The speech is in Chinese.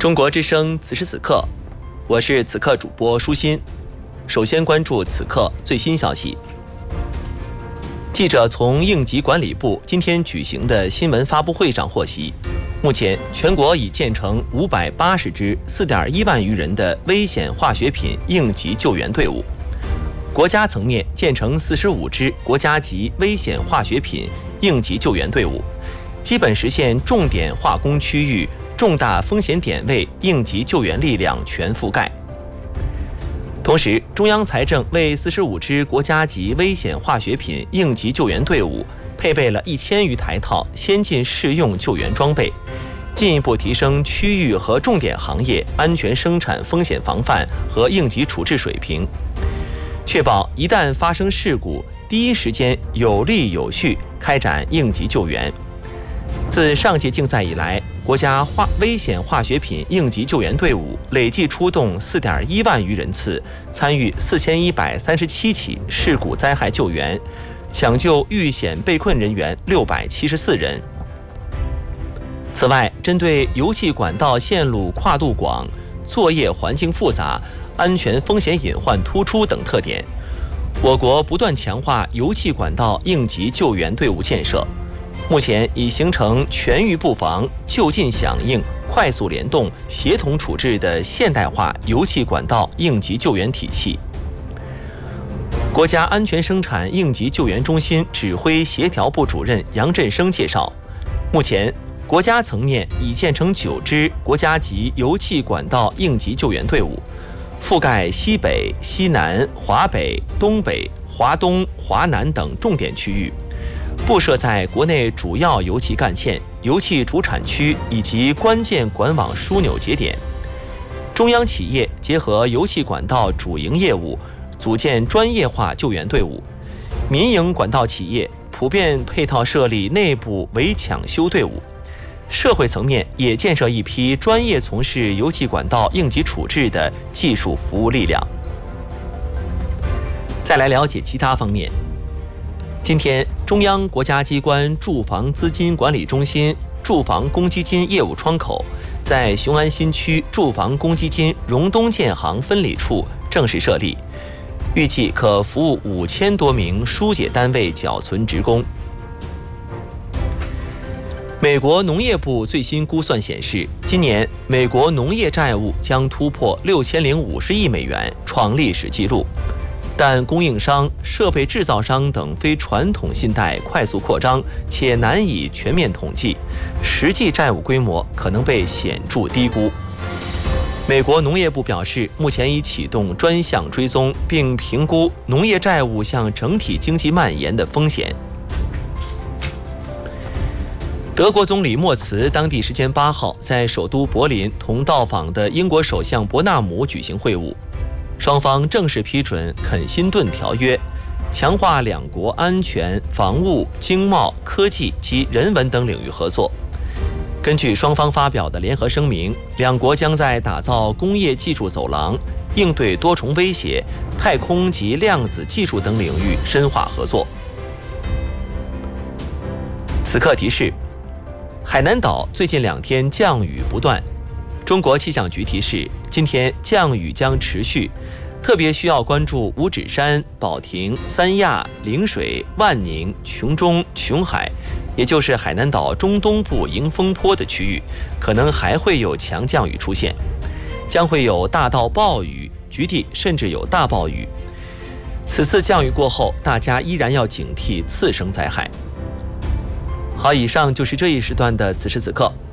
中国之声此时此刻，我是此刻主播舒心。首先关注此刻最新消息。记者从应急管理部今天举行的新闻发布会上获悉，目前全国已建成580支4.1万余人的危险化学品应急救援队伍。国家层面建成45支国家级危险化学品应急救援队伍，基本实现重点化工区域、重大风险点位应急救援力量全覆盖。同时，中央财政为45支国家级危险化学品应急救援队伍配备了1000余台套先进适用救援装备，进一步提升区域和重点行业安全生产风险防范和应急处置水平，确保一旦发生事故，第一时间有力有序开展应急救援。自上届竞赛以来，国家危险化学品应急救援队伍累计出动4.1万余人次，参与4137起事故灾害救援，抢救遇险被困人员674人。此外，针对油气管道线路跨度广、作业环境复杂、安全风险隐患突出等特点，我国不断强化油气管道应急救援队伍建设。目前已形成全域布防、就近响应、快速联动、协同处置的现代化油气管道应急救援体系。国家安全生产应急救援中心指挥协调部主任杨振声介绍，目前国家层面已建成9支国家级油气管道应急救援队伍，覆盖西北、西南、华北、东北、华东、华南等重点区域，布设在国内主要油气干线、油气主产区以及关键管网枢纽节点。中央企业结合油气管道主营业务，组建专业化救援队伍；民营管道企业普遍配套设立内部围抢修队伍。社会层面也建设一批专业从事油气管道应急处置的技术服务力量。再来了解其他方面。今天，中央国家机关住房资金管理中心住房公积金业务窗口在雄安新区住房公积金荣东建行分理处正式设立，预计可服务5000多名疏解单位缴存职工。美国农业部最新估算显示，今年美国农业债务将突破6050亿美元，创历史纪录。但供应商、设备制造商等非传统信贷快速扩张，且难以全面统计，实际债务规模可能被显著低估。美国农业部表示，目前已启动专项追踪，并评估农业债务向整体经济蔓延的风险。德国总理默茨当地时间8号在首都柏林同到访的英国首相伯纳姆举行会晤。双方正式批准肯辛顿条约，强化两国安全、防务、经贸、科技及人文等领域合作。根据双方发表的联合声明，两国将在打造工业技术走廊、应对多重威胁、太空及量子技术等领域深化合作。此刻提示：海南岛最近2天降雨不断。中国气象局提示，今天降雨将持续，特别需要关注五指山、保亭、三亚、陵水、万宁、琼中、琼海，也就是海南岛中东部迎风坡的区域，可能还会有强降雨出现，将会有大到暴雨，局地甚至有大暴雨。此次降雨过后，大家依然要警惕次生灾害。好，以上就是这一时段的此时此刻。